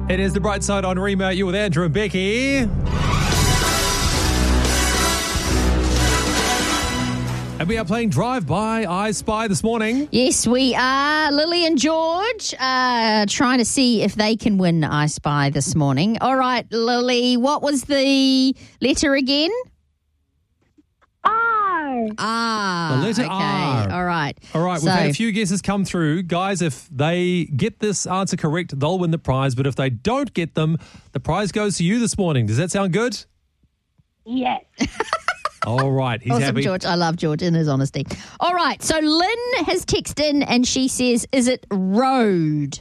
It is The Bright Side on Remote. You're with Andrew and Becky. And we are playing Drive By I Spy this morning. Yes, we are. Lily and George trying to see if they can win I Spy this morning. All right, Lily, what was the letter again? R. R. The letter okay. R. All right. All right, we've had a few guesses come through. Guys, if they get this answer correct, they'll win the prize. But if they don't get them, the prize goes to you this morning. Does that sound good? Yes. All right, he's awesome, happy. George. I love George and his honesty. All right, so Lynn has texted in and she says, is it road?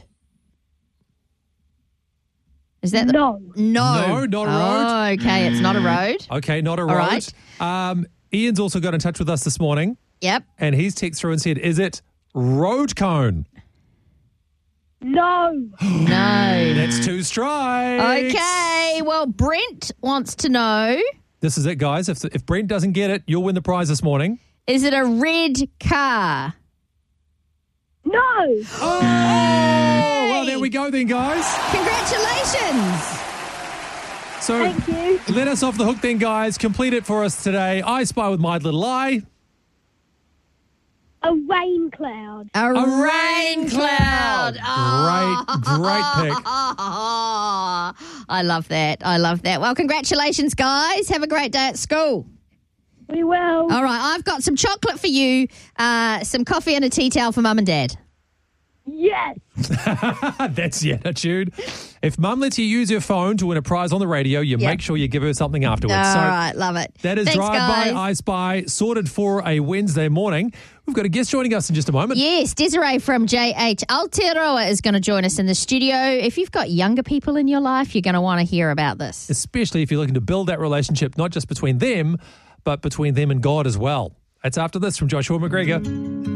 Is that No. No, not a road. Oh, okay, it's not a road. Okay, not a All road. right. Ian's also got in touch with us this morning, Yep. and he's texted through and said, is it road cone? No. No. That's 2 strikes. Okay, well, Brent wants to know, This is it, guys. If Brent doesn't get it, you'll win the prize this morning. is it a red car? No. Oh, well, there we go then, guys. Congratulations. So Thank you. let us off the hook then, guys. Complete it for us today. I Spy with My Little Eye. A rain cloud. A rain cloud. Great pick. I love that. I love that. Well, congratulations, guys. Have a great day at school. We will. All right, I've got some chocolate for you, some coffee and a tea towel for Mum and Dad. Yes. That's the attitude. If Mum lets you use your phone to win a prize on the radio, you make sure you give her something afterwards. All So right, love it. that is Thanks, Drive guys. By I Spy, sorted for a Wednesday morning. We've got a guest joining us in just a moment. Yes, Desiree from JH Aotearoa is going to join us in the studio. If you've got younger people in your life, you're going to want to hear about this. Especially if you're looking to build that relationship, not just between them, but between them and God as well. It's after this from Joshua McGregor.